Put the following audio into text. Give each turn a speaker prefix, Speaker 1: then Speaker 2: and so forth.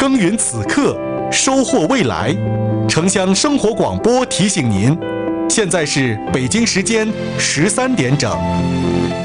Speaker 1: 耕耘此刻，收获未来。城乡生活广播提醒您，现在是北京时间13点整。